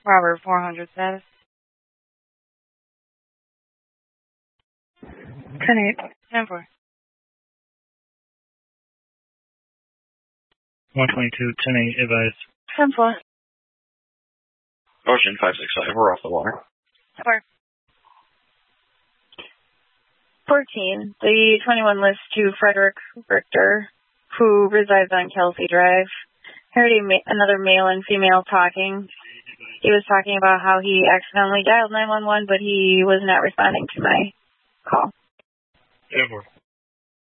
Robert 400 status. 10-8. 10-4. 122, 10-8, advised. 10-4. Ocean 565, we're off the water. 4. 14. The 21 lists to Frederick Richter, who resides on Kelsey Drive. Heard another male and female talking. He was talking about how he accidentally dialed 911, but he was not responding to my call. 10-4.